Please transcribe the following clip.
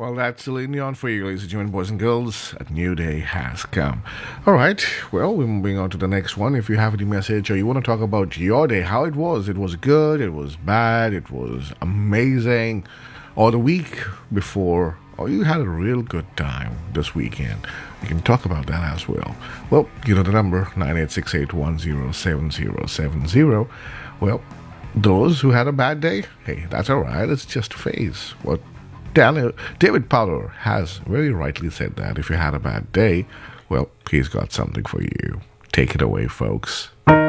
Well, that's Celine Dion for you, ladies and gentlemen, boys and girls. A new day has come. All right. Well, we're moving on to the next one. If you have any message or you want to talk about your day, how it was good, it was bad, it was amazing, or the week before, or you had a real good time this weekend, we can talk about that as well. Well, you know the number 98681077070. Well, those who had a bad day, hey, that's all right. It's just a phase. What David Powell has very rightly said that if you had a bad day, well, he's got something for you. Take it away, folks.